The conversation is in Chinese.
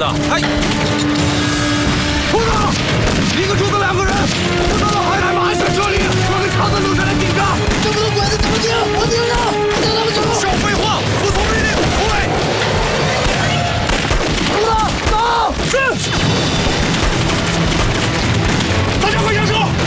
的。 哎， 头上，一个柱子2个人。